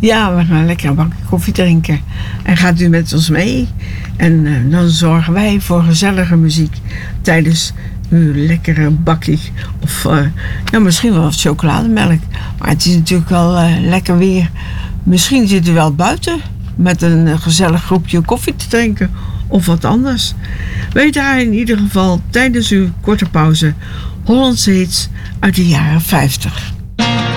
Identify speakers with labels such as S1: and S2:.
S1: Ja, we gaan lekker een bakje koffie drinken. En gaat u met ons mee? En dan zorgen wij voor gezellige muziek tijdens uw lekkere bakje. Of misschien wel wat chocolademelk. Maar het is natuurlijk wel lekker weer. Misschien zit u wel buiten met een gezellig groepje koffie te drinken. Of wat anders. Weet daar in ieder geval tijdens uw korte pauze Hollandse hits uit de jaren 50.